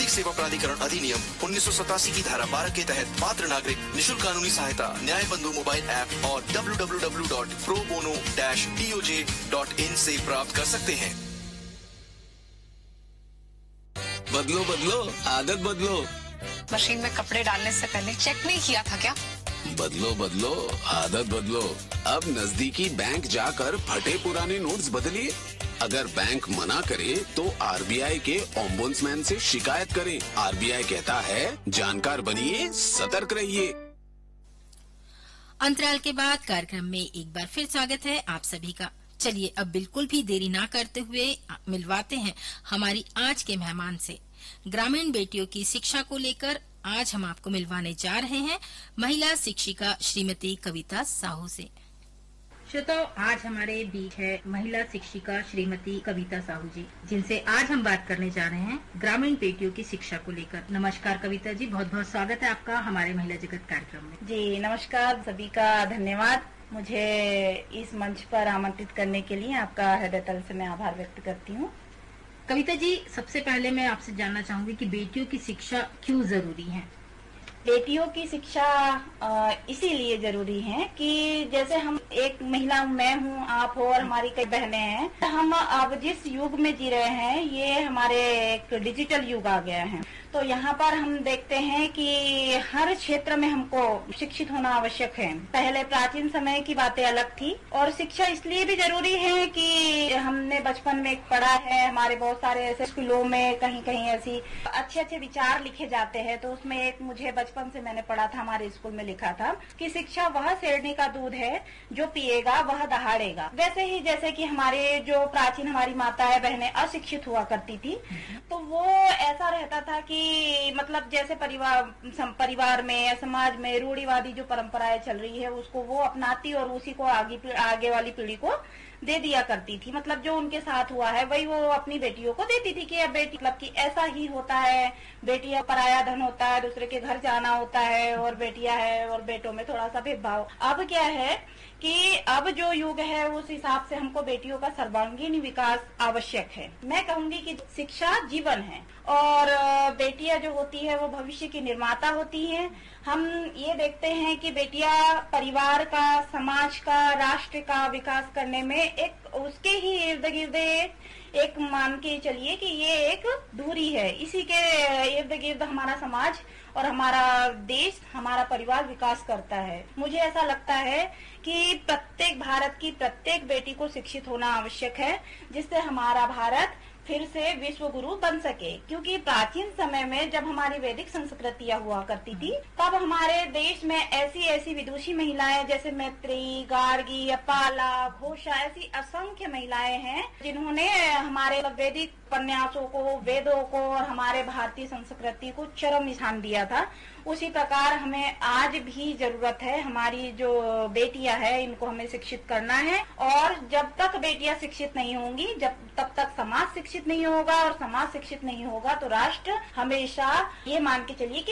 नागरिक सेवा प्राधिकरण अधिनियम 1987 की धारा 12 के तहत पात्र नागरिक निशुल्क कानूनी सहायता न्याय बंधु मोबाइल ऐप और www.probono-toj.in से प्राप्त कर सकते हैं। बदलो बदलो आदत बदलो। मशीन में कपड़े डालने से पहले चेक नहीं किया था क्या? बदलो बदलो आदत बदलो। अब नजदीकी बैंक जाकर फटे पुराने नोट्स बदलिए। अगर बैंक मना करे तो आरबीआई के ओम्बुड्समैन से शिकायत करें। आरबीआई कहता है जानकार बनिए, सतर्क रहिए। अंतराल के बाद कार्यक्रम में एक बार फिर स्वागत है आप सभी का। चलिए अब बिल्कुल भी देरी ना करते हुए मिलवाते हैं हमारी आज के मेहमान से। ग्रामीण बेटियों की शिक्षा को लेकर आज हम आपको मिलवाने जा रहे हैं महिला शिक्षिका श्रीमती कविता साहू से। श्रोताओ, आज हमारे बीच है महिला शिक्षिका श्रीमती कविता साहू जी, जिनसे आज हम बात करने जा रहे हैं ग्रामीण बेटियों की शिक्षा को लेकर। नमस्कार कविता जी, बहुत बहुत स्वागत है आपका हमारे महिला जगत कार्यक्रम में। जी नमस्कार, सभी का धन्यवाद। मुझे इस मंच पर आमंत्रित करने के लिए आपका हृदय तल से मैं आभार व्यक्त करती हूँ। कविता जी, सबसे पहले मैं आपसे जानना चाहूंगी कि बेटियों की शिक्षा क्यों जरूरी है? बेटियों की शिक्षा इसीलिए जरूरी है कि जैसे हम एक महिला, मैं हूँ, आप हो और हमारी कई बहनें हैं, हम अब जिस युग में जी रहे हैं ये हमारे एक डिजिटल युग आ गया है। तो यहाँ पर हम देखते हैं कि हर क्षेत्र में हमको शिक्षित होना आवश्यक है। पहले प्राचीन समय की बातें अलग थी और शिक्षा इसलिए भी जरूरी है कि हमने बचपन में पढ़ा है, हमारे बहुत सारे ऐसे स्कूलों में कहीं कहीं ऐसी अच्छे अच्छे विचार लिखे जाते हैं। तो उसमें एक मुझे बचपन से मैंने पढ़ा था, हमारे स्कूल में लिखा था कि शिक्षा वह शेरनी का दूध है जो पिएगा वह दहाड़ेगा। वैसे ही जैसे कि हमारे जो प्राचीन हमारी माताएं बहनें अशिक्षित हुआ करती थी, तो वो ऐसा रहता था कि मतलब जैसे परिवार में या समाज में रूढ़िवादी जो परंपराएं चल रही है उसको वो अपनाती और उसी को आगे वाली पीढ़ी को दे दिया करती थी। मतलब जो उनके साथ हुआ है वही वो अपनी बेटियों को देती थी कि अब बेटी मतलब कि ऐसा ही होता है, बेटियां पराया धन होता है, दूसरे के घर जाना होता है, और बेटियां है और बेटों में थोड़ा सा भेदभाव। अब क्या है कि अब जो युग है उस हिसाब से हमको बेटियों का सर्वांगीण विकास आवश्यक है। मैं कहूंगी कि शिक्षा जीवन है और बेटियां जो होती है वो भविष्य की निर्माता होती हैं। हम ये देखते हैं कि बेटियां परिवार का, समाज का, राष्ट्र का विकास करने में एक उसके ही इर्द गिर्द एक मान के चलिए कि ये एक धुरी है। इसी के इर्द गिर्द हमारा समाज और हमारा देश, हमारा परिवार विकास करता है। मुझे ऐसा लगता है कि प्रत्येक भारत की प्रत्येक बेटी को शिक्षित होना आवश्यक है, जिससे हमारा भारत फिर से विश्व गुरु बन सके। क्योंकि प्राचीन समय में जब हमारी वैदिक संस्कृतियां हुआ करती थी, तब हमारे देश में ऐसी ऐसी विदुषी महिलाएं जैसे मैत्री, गार्गी, अपाला, घोषा, ऐसी असंख्य महिलाएं हैं जिन्होंने हमारे वैदिक उपन्यासों को, वेदों को और हमारे भारतीय संस्कृति को चरम स्थान दिया था। उसी प्रकार हमें आज भी जरूरत है, हमारी जो बेटियां हैं इनको हमें शिक्षित करना है। और जब तक बेटियां शिक्षित नहीं होंगी, तब तक समाज शिक्षित नहीं होगा, और समाज शिक्षित नहीं होगा तो राष्ट्र हमेशा ये मान के चलिए कि